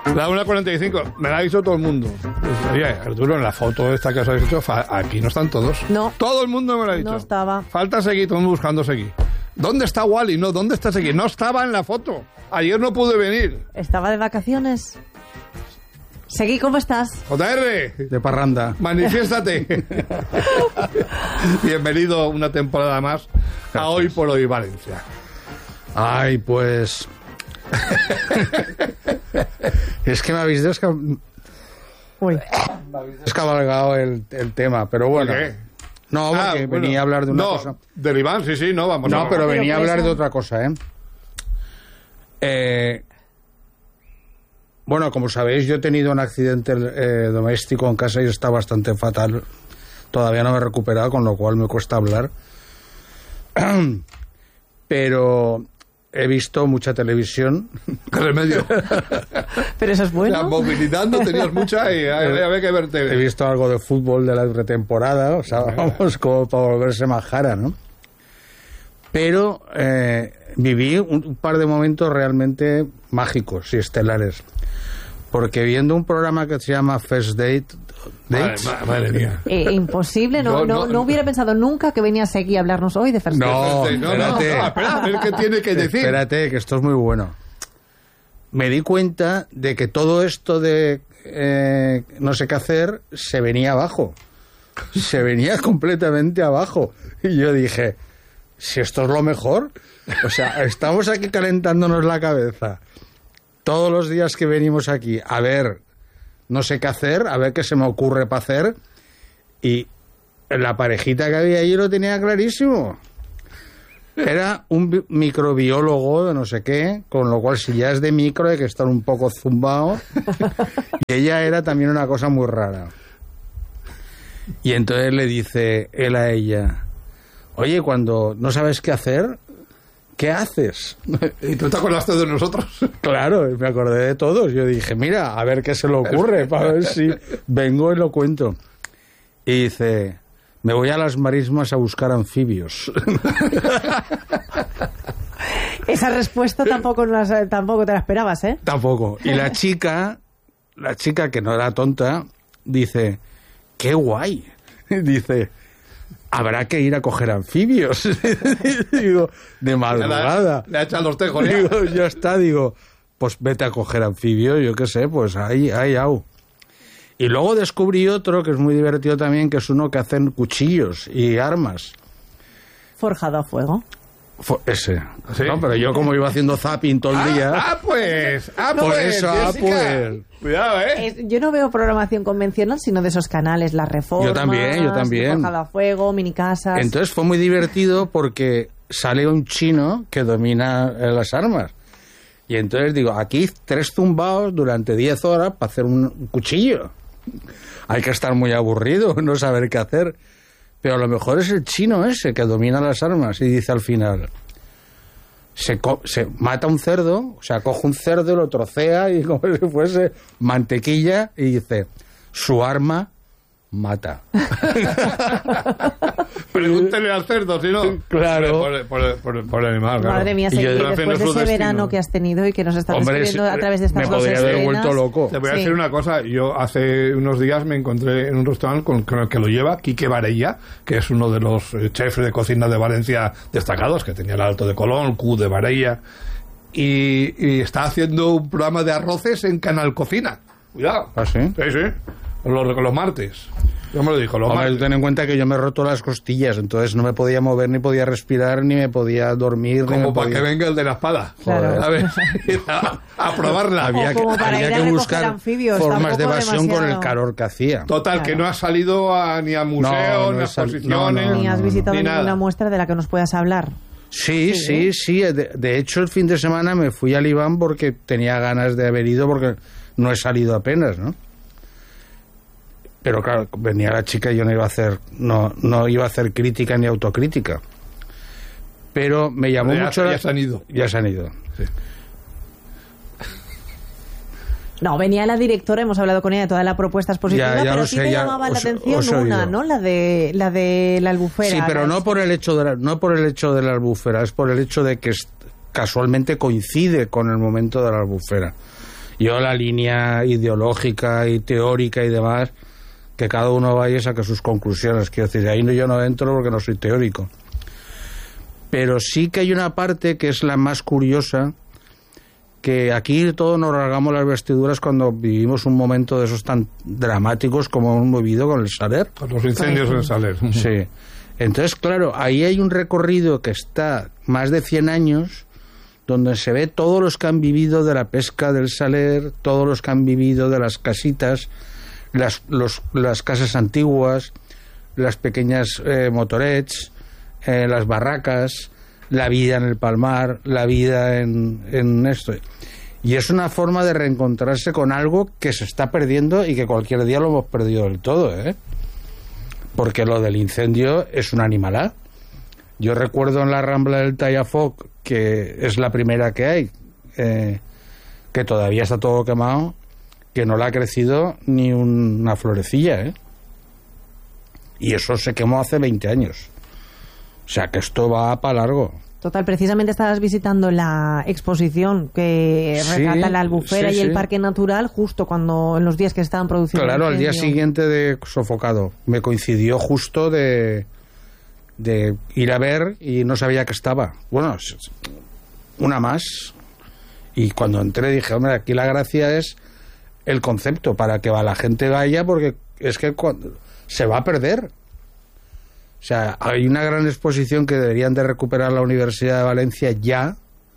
La 1:45, me la ha dicho todo el mundo. Oye, Arturo, en la foto esta que os habéis hecho, aquí no están todos. No. Todo el mundo me lo ha dicho. No estaba. Falta Seguí, todo el mundo buscando Seguí. ¿Dónde está Wally? No, ¿dónde está Seguí? No estaba en la foto. Ayer no pude venir. Estaba de vacaciones. Seguí, ¿cómo estás? JR, De parranda. manifiéstate. Bienvenido una temporada más a Hoy por Hoy Valencia. Ay, pues... es que me habéis descabalgado el tema, pero bueno. ¿Por qué? No, porque venía a hablar de una cosa. Del Iván, sí, no, vamos. No, pero venía a hablar de otra cosa, Bueno, como sabéis, yo he tenido un accidente doméstico en casa y está bastante fatal. Todavía no me he recuperado, con lo cual me cuesta hablar. Pero he visto mucha televisión. ¿Qué remedio? Pero eso es bueno. La movilidad no tenías mucha y había que verte. He visto algo de fútbol de la pretemporada, o sea, vamos, como para volverse majara, ¿no? Pero viví un par de momentos realmente mágicos y estelares. Porque viendo un programa que se llama First Dates, Madre mía. Imposible, no hubiera pensado nunca que venía a Seguí a hablarnos hoy de First Dates. No, espérate. Espera, a ver qué tiene que decir. Espérate, que esto es muy bueno. Me di cuenta de que todo esto de no sé qué hacer se venía abajo. Se venía completamente abajo. Y yo dije, si esto es lo mejor, o sea, estamos aquí calentándonos la cabeza todos los días que venimos aquí a ver no sé qué hacer, a ver qué se me ocurre para hacer, y la parejita que había allí lo tenía clarísimo. Era un microbiólogo de no sé qué, con lo cual si ya es de micro hay que estar un poco zumbado. Y ella era también una cosa muy rara. Y entonces le dice él a ella, oye, cuando no sabes qué hacer, ¿qué haces? ¿Y tú te acordaste de nosotros? Claro, me acordé de todos. Yo dije, mira, a ver qué se le ocurre, para ver si vengo y lo cuento. Y dice, me voy a las marismas a buscar anfibios. Esa respuesta tampoco te la esperabas, ¿eh? Tampoco. Y la chica que no era tonta, dice, qué guay. Dice, habrá que ir a coger anfibios. Digo, de madrugada. Le ha echado los tejos ya. Digo, ya está, digo, pues vete a coger anfibios, yo qué sé, pues ahí, au. Y luego descubrí otro que es muy divertido también, que es uno que hacen cuchillos y armas. Forjado a fuego. Ese. ¿Sí? No, pero yo como iba haciendo zapping todo el día... Pues. Por eso, Jessica. pues. Cuidado, Yo no veo programación convencional, sino de esos canales, La Reforma. Yo también. Forjado a fuego, minicasas. Entonces fue muy divertido porque sale un chino que domina las armas. Y entonces digo, aquí 3 zumbaos durante 10 horas para hacer un cuchillo. Hay que estar muy aburrido, no saber qué hacer. Pero a lo mejor es el chino ese que domina las armas y dice al final, se mata un cerdo, o sea, coge un cerdo, lo trocea y como si fuese mantequilla y dice, su arma mata. Pregúntele al cerdo, si no. Claro. Por el animal, claro. Madre mía, Seguí, después de ese verano que has tenido y que nos estás describiendo a través de estas dos escenas... Me podría haber vuelto loco. Te voy a decir una cosa. Yo hace unos días me encontré en un restaurante con el que lo lleva Quique Varella, que es uno de los chefs de cocina de Valencia destacados, que tenía el Alto de Colón, el Q de Varella, y está haciendo un programa de arroces en Canal Cocina. Cuidado. ¿Ah, sí? Sí. Los martes. Yo me lo dijo, Hombre, ten en cuenta que yo me he roto las costillas, entonces no me podía mover, ni podía respirar, ni me podía dormir. Como para que venga el de la espada. Claro. A ver, a probarla. Había que buscar formas de evasión con el calor que hacía. Total, claro. Que no has salido ni a museos, ni a exposiciones. Ni has visitado ni ninguna nada. muestra de la que nos puedas hablar. Sí. De hecho, el fin de semana me fui al Iván porque tenía ganas de haber ido, porque no he salido apenas, ¿no? Pero claro, venía la chica y yo no iba a hacer crítica ni autocrítica. Pero me llamó mucho... Ya se han ido. Ya se han ido. Sí. No, venía la directora, hemos hablado con ella de toda la propuesta expositiva, pero sí te llamaba la atención una, ¿no? La de la albufera. Sí, pero no por el hecho de la albufera, es por el hecho de que casualmente coincide con el momento de la albufera. Yo la línea ideológica y teórica y demás, que cada uno vaya y saque sus conclusiones. Quiero decir, ahí yo no entro porque no soy teórico. Pero sí que hay una parte que es la más curiosa, que aquí todos nos rasgamos las vestiduras cuando vivimos un momento de esos tan dramáticos como hemos vivido con el Saler. Con los incendios en el Saler. Sí. Entonces, claro, ahí hay un recorrido que está más de 100 años, donde se ve todos los que han vivido de la pesca del Saler, todos los que han vivido de las casitas, las casas antiguas, las pequeñas motorets, las barracas, la vida en el palmar, la vida en esto. Y es una forma de reencontrarse con algo que se está perdiendo y que cualquier día lo hemos perdido del todo, ¿eh? Porque lo del incendio es una animalada. Yo recuerdo en la Rambla del Tallafoc, que es la primera que hay, que todavía está todo quemado, que no le ha crecido ni una florecilla, ¿eh? Y eso se quemó hace 20 años. O sea, que esto va para largo. Total, precisamente estabas visitando la exposición que retrata la Albufera y el Parque Natural justo cuando en los días que estaban produciendo. Claro, al día siguiente de Sofocado. Me coincidió justo de ir a ver y no sabía que estaba. Bueno, una más. Y cuando entré dije, hombre, aquí la gracia es el concepto, para que la gente vaya, porque es que se va a perder. O sea, hay una gran exposición que deberían de recuperar la Universidad de Valencia ya,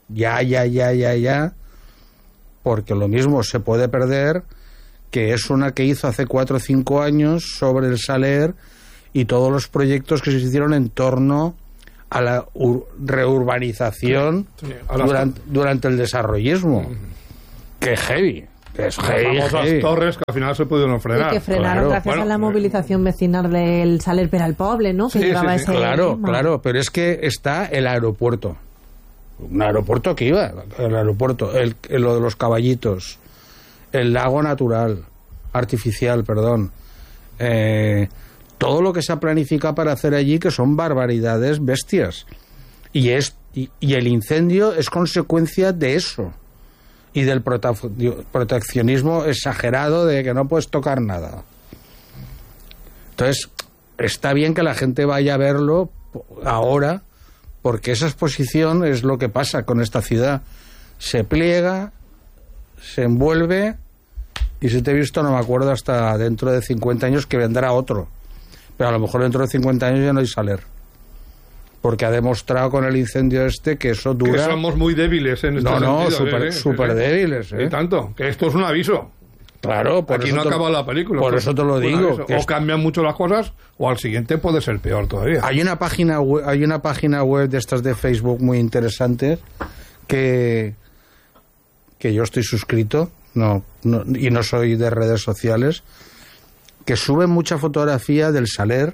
porque lo mismo se puede perder, que es una que hizo hace 4 o 5 años sobre el Saler y todos los proyectos que se hicieron en torno a la reurbanización durante el desarrollismo. ¡Qué heavy! Las famosas torres que al final se pudieron frenar. Y que frenaron gracias a la movilización vecinal del Saler per al Poble, ¿no? Que llevaba ese Claro, pero es que está el aeropuerto. Un aeropuerto que iba, el aeropuerto, lo de los caballitos, el lago natural, artificial, perdón. Todo lo que se ha planificado para hacer allí, que son barbaridades bestias. Y el incendio es consecuencia de eso. Y del proteccionismo exagerado de que no puedes tocar nada. Entonces, está bien que la gente vaya a verlo ahora, porque esa exposición es lo que pasa con esta ciudad. Se pliega, se envuelve, y si te he visto, no me acuerdo, hasta dentro de 50 años que vendrá otro. Pero a lo mejor dentro de 50 años ya no hay Saler. Porque ha demostrado con el incendio que eso dura... Que somos muy débiles en este sentido. Súper débiles. Y tanto, que esto es un aviso. Claro, aquí no acaba la película. Por eso te lo digo. O cambian mucho las cosas, o al siguiente puede ser peor todavía. Hay una página web de estas de Facebook muy interesante que yo estoy suscrito, y no soy de redes sociales, que sube mucha fotografía del Saler,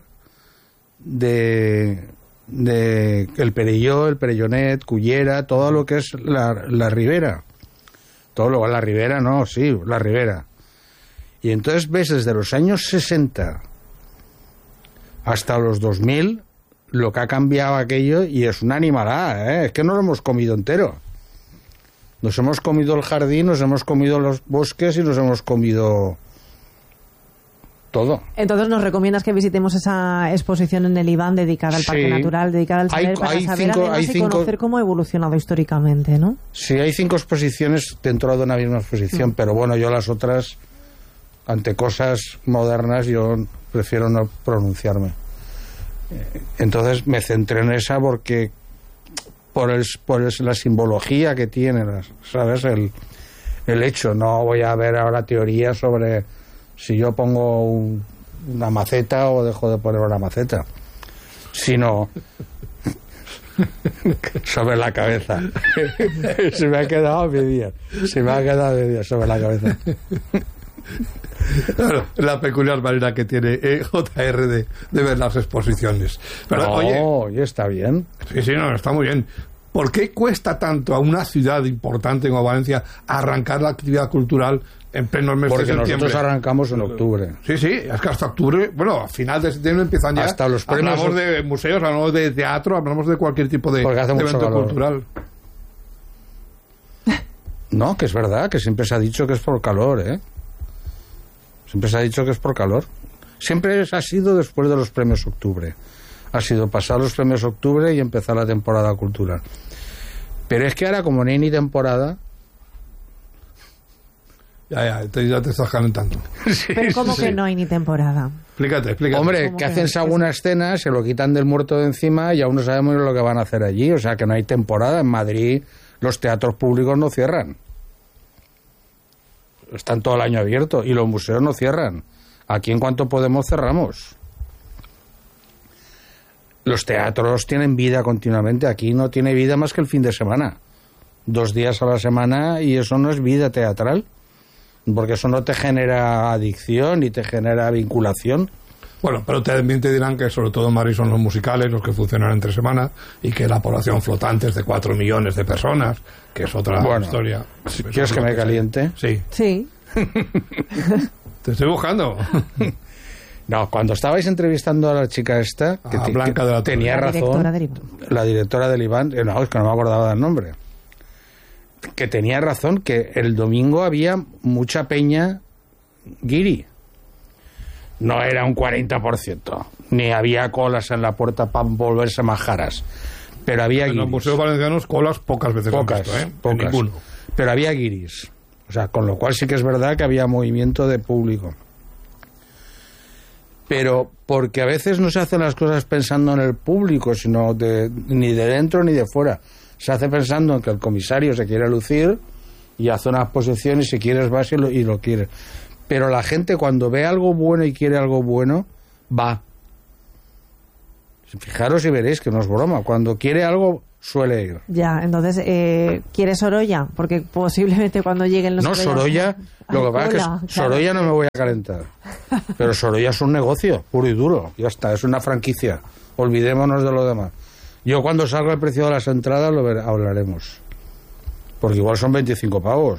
de el Perelló, el Perellonet, Cullera, todo lo que es la ribera. Todo lo la ribera, la ribera. Y entonces ves desde los años 60 hasta los 2000 lo que ha cambiado aquello, y es una animalada, ¿eh? Es que no lo hemos comido entero. Nos hemos comido el jardín, nos hemos comido los bosques y nos hemos comido todo. Entonces nos recomiendas que visitemos esa exposición en el Iván dedicada al Parque Natural, dedicada al Saler, para saber además y conocer cómo ha evolucionado históricamente, ¿no? Sí, hay 5 exposiciones dentro de una misma exposición, pero bueno, yo las otras, ante cosas modernas, yo prefiero no pronunciarme. Entonces me centré en esa porque por la simbología que tiene, ¿sabes? El hecho, no voy a ver ahora teorías sobre si yo pongo una maceta o dejo de poner una maceta, sino sobre la cabeza. Se me ha quedado a medias sobre la cabeza. Claro, la peculiar manera que tiene JR de ver las exposiciones. Pero, oye, está bien. Sí, está muy bien. ¿Por qué cuesta tanto a una ciudad importante como Valencia arrancar la actividad cultural en pleno mes de septiembre? Porque nosotros arrancamos en octubre. Sí, es que hasta octubre, a final de septiembre empiezan ya. Hasta los premios. Hablamos de museos, hablamos de teatro, hablamos de cualquier tipo de evento cultural. No, que es verdad, que siempre se ha dicho que es por calor, ¿eh? Siempre se ha dicho que es por calor. Siempre ha sido después de los premios Octubre. Ha sido pasar los premios Octubre y empezar la temporada cultural. Pero es que ahora, como no hay ni temporada... Ya te estás calentando. Sí, pero ¿cómo que no hay ni temporada? Explícate. Hombre, que hacen alguna escena, se lo quitan del muerto de encima y aún no sabemos lo que van a hacer allí. O sea, que no hay temporada. En Madrid los teatros públicos no cierran. Están todo el año abiertos y los museos no cierran. Aquí, en cuanto podemos, cerramos. Los teatros tienen vida continuamente. Aquí no tiene vida más que el fin de semana. 2 días a la semana, y eso no es vida teatral. Porque eso no te genera adicción ni te genera vinculación. Bueno, pero también te dirán que sobre todo en Madrid son los musicales los que funcionan entre semana, y que la población flotante es de 4 millones de personas, que es otra historia. ¿Quieres que me caliente? Sí. Te estoy buscando. No, cuando estabais entrevistando a la chica esta, que Blanca de la Torre, tenía razón, la directora del IBAN, no, es que no me acordaba del nombre, que tenía razón, que el domingo había mucha peña guiri. No era un 40%, ni había colas en la puerta para volverse majaras, pero había guiris. En los museos valencianos colas pocas veces. Pocas. Ninguno. Pero había guiris. O sea, con lo cual sí que es verdad que había movimiento de público. Pero porque a veces no se hacen las cosas pensando en el público, sino ni de dentro ni de fuera. Se hace pensando en que el comisario se quiere lucir y hace una exposición, y si quieres vas y lo quieres. Pero la gente, cuando ve algo bueno y quiere algo bueno, va. Fijaros y veréis que no es broma. Cuando quiere algo, suele ir. Ya, entonces, ¿quiere Sorolla? Porque posiblemente cuando lleguen los... No, Sorolla, lo que pasa es que Sorolla no me voy a calentar. Pero Sorolla es un negocio puro y duro. Ya está, es una franquicia. Olvidémonos de lo demás. Yo, cuando salga el precio de las entradas, hablaremos. Porque igual son 25 pavos.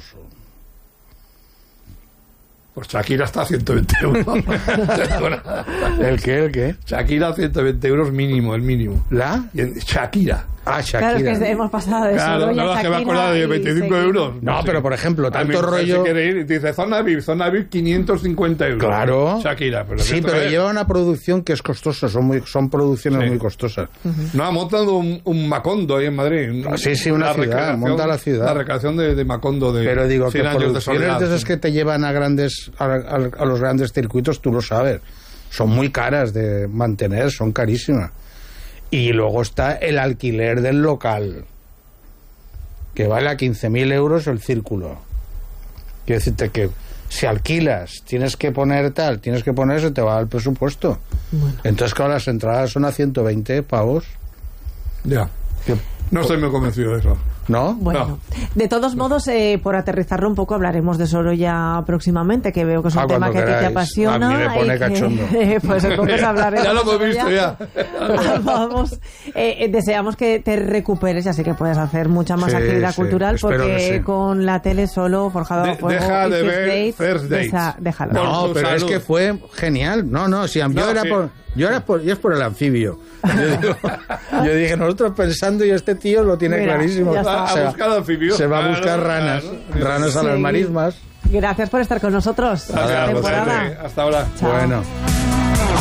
Pues Shakira está a 120 euros. ¿El qué? Shakira a 120 euros mínimo, el mínimo. ¿La? Shakira. Ah, Shakira. Claro, es que hemos pasado de Sorolla, no, que me he acordado de 25 euros. No, pero por ejemplo, tanto rollo... Si quiere ir, dice zona VIP 550 euros. Claro. Shakira. Pero sí, pero lleva una producción que es costosa, son producciones muy costosas. No, ha montado un Macondo ahí en Madrid. Sí, una ciudad, monta la ciudad. La recreación de Macondo de... Pero digo, que producciones de esas sí, que te llevan a los grandes circuitos, tú lo sabes. Son muy caras de mantener, son carísimas. Y luego está el alquiler del local, que vale a 15.000 euros el círculo. Quiero decirte que si alquilas, tienes que poner eso, te va al presupuesto. Bueno. Entonces, claro, las entradas son a 120 pavos. Ya. No estoy muy convencido de eso. ¿No? Bueno, no. De todos modos, por aterrizarlo un poco, hablaremos de Sorolla próximamente, que veo que es un tema que a ti te apasiona. A mí me pone cachondo. Pues entonces hablaremos. Ya lo hemos visto, ya. Vamos, deseamos que te recuperes, así que puedes hacer mucha más actividad cultural, porque con la tele solo, Forjado a Fuego, deja de ver First Dates. Déjalo. No, pero es que fue genial. No, si yo es por el anfibio. Yo dije, nosotros pensando, y este tío lo tiene clarísimo. A buscar anfibio. Se va a buscar ranas a las marismas. Gracias por estar con nosotros. Hasta ahora. Chao. Bueno.